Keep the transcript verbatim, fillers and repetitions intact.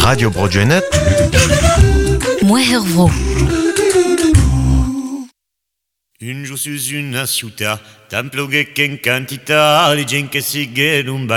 Radio Brogenet. Moi hervro. Un giù su una città, tan plughe che in quantità, le gente che si